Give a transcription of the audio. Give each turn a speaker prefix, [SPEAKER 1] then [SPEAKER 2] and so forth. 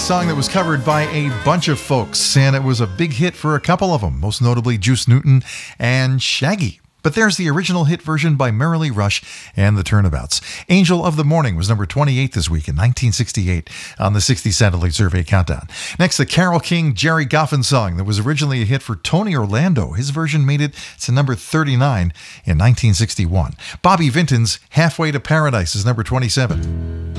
[SPEAKER 1] song that was covered by a bunch of folks, and it was a big hit for a couple of them, most notably Juice Newton and Shaggy. But there's the original hit version by Merrily Rush and the Turnabouts. Angel of the Morning was number 28 this week in 1968 on the 60 Satellite Survey Countdown. Next, the Carole King, Jerry Goffin song that was originally a hit for Tony Orlando. His version made it to number 39 in 1961. Bobby Vinton's Halfway to Paradise is number 27.